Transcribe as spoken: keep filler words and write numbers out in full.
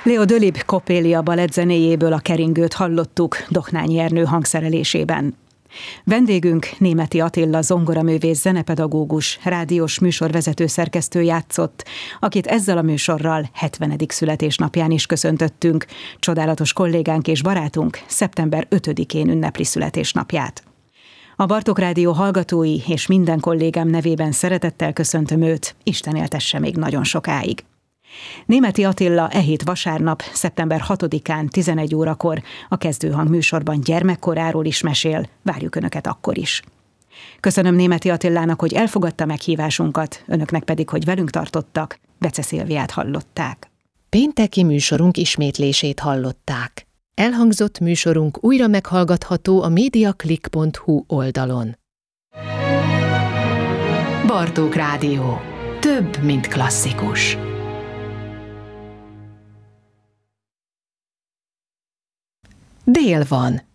Leo Dölib Coppelia balettzenéjéből a keringőt hallottuk Doknányi Ernő hangszerelésében. Vendégünk Németi Attila zongoraművész, zenepedagógus, rádiós műsorvezető szerkesztő játszott, akit ezzel a műsorral hetvenedik születésnapján is köszöntöttünk. Csodálatos kollégánk és barátunk szeptember ötödikén ünnepli születésnapját. A Bartók Rádió hallgatói és minden kollégám nevében szeretettel köszöntöm őt, Isten éltesse még nagyon sokáig. Németi Attila e hét vasárnap, szeptember hatodikán tizenegy órakor a Kezdőhang műsorban gyermekkoráról is mesél, várjuk Önöket akkor is. Köszönöm Németi Attilának, hogy elfogadta meghívásunkat, Önöknek pedig, hogy velünk tartottak, Bece Szilviát hallották. Pénteki műsorunk ismétlését hallották. Elhangzott műsorunk újra meghallgatható a mediaclick pont hu oldalon. Bartók Rádió. Több, mint klasszikus. Dél van.